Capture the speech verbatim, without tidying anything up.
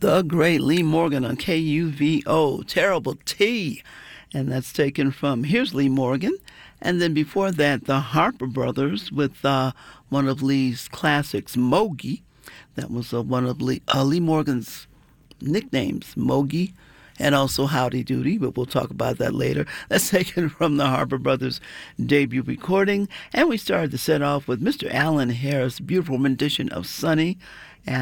The great Lee Morgan on K U V O, Terrible T. And that's taken from, here's Lee Morgan. And then before that, the Harper Brothers with uh, one of Lee's classics, Mogi. That was uh, one of Lee, uh, Lee Morgan's nicknames, Mogi, and also Howdy Doody, but we'll talk about that later. That's taken from the Harper Brothers' debut recording. And we started to set off with Mister Alan Harris' beautiful rendition of Sunny.